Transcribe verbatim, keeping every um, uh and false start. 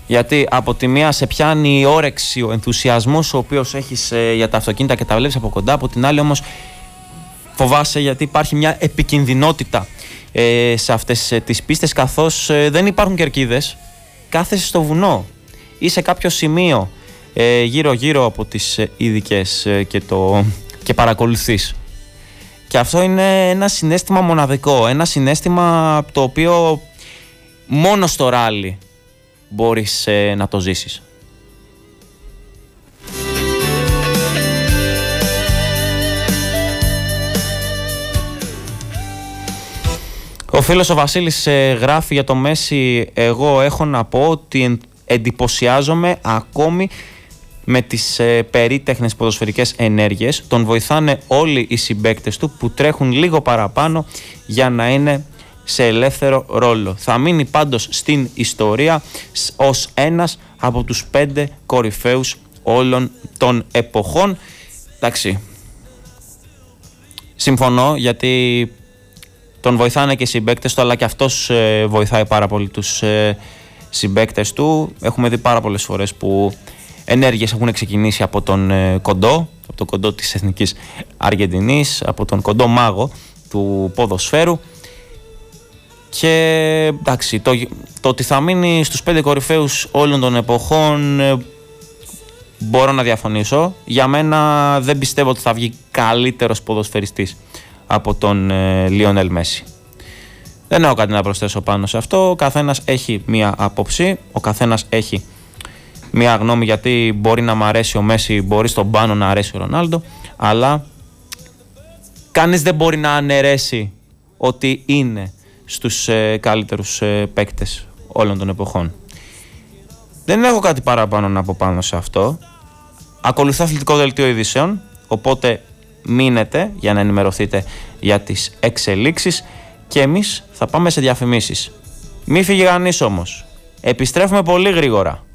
Γιατί από τη μία σε πιάνει η όρεξη, ο ενθουσιασμός ο οποίος έχεις ε, για τα αυτοκίνητα και τα βλέπεις από κοντά, από την άλλη όμως φοβάσαι γιατί υπάρχει μια επικινδυνότητα ε, σε αυτές ε, τις πίστες, καθώς ε, δεν υπάρχουν κερκίδες, κάθεσαι στο βουνό ή σε κάποιο σημείο ε, γύρω γύρω από τις ε, ειδικές ε, και, το, και παρακολουθείς. Και αυτό είναι ένα συναίσθημα μοναδικό, ένα συναίσθημα το οποίο μόνο στο ράλι μπορείς ε, να το ζήσεις. Ο φίλος ο Βασίλης ε, γράφει για το Μέση: εγώ έχω να πω ότι εντυπωσιάζομαι ακόμη με τις ε, περίτεχνες ποδοσφαιρικές ενέργειες. Τον βοηθάνε όλοι οι συμπαίκτες του που τρέχουν λίγο παραπάνω για να είναι σε ελεύθερο ρόλο. Θα μείνει πάντως στην ιστορία ως ένας από τους πέντε κορυφαίους όλων των εποχών. Εντάξει, συμφωνώ, γιατί τον βοηθάνε και οι συμπαίκτες του, αλλά και αυτός ε, βοηθάει πάρα πολύ τους ε, συμπαίκτες του. Έχουμε δει πάρα πολλές φορές που ενέργειες έχουν ξεκινήσει από τον ε, κοντό, από τον κοντό της Εθνικής Αργεντινής, από τον κοντό μάγο του ποδοσφαίρου. Και εντάξει, το, το ότι θα μείνει στους πέντε κορυφαίους όλων των εποχών ε, μπορώ να διαφωνήσω. Για μένα δεν πιστεύω ότι θα βγει καλύτερος ποδοσφαιριστής από τον ε, Λιόνελ Μέση. Δεν έχω κάτι να προσθέσω πάνω σε αυτό. Ο καθένας έχει μία άποψη, ο καθένας έχει μία γνώμη, γιατί μπορεί να μ' αρέσει ο Μέση, μπορεί στον πάνω να αρέσει ο Ρονάλντο, αλλά κανείς δεν μπορεί να αναιρέσει ότι είναι στους ε, καλύτερους ε, παίκτες όλων των εποχών. Δεν έχω κάτι παραπάνω να πω πάνω σε αυτό. Ακολουθεί αθλητικό δελτίο ειδήσεων, οπότε μείνετε για να ενημερωθείτε για τις εξελίξεις και εμείς θα πάμε σε διαφημίσεις. Μη φύγει κανείς όμως. Επιστρέφουμε πολύ γρήγορα.